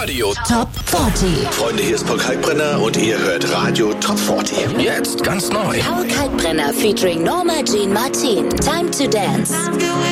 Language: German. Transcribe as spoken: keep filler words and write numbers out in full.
Radio Top vierzig. Freunde, hier ist Paul Kalkbrenner und ihr hört Radio Top vierzig. Jetzt ganz neu. Paul Kalkbrenner featuring Norma Jean Martin. Time to Dance.